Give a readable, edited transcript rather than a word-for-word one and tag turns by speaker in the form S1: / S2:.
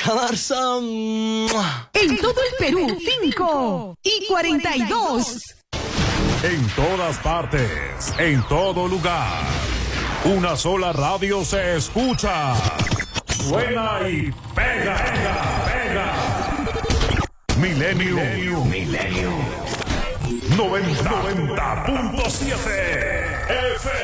S1: Camarsa.
S2: En todo el Perú, 5:42.
S3: En todas partes, en todo lugar. Una sola radio se escucha. Suena y pega. Milenio 90.7 FM.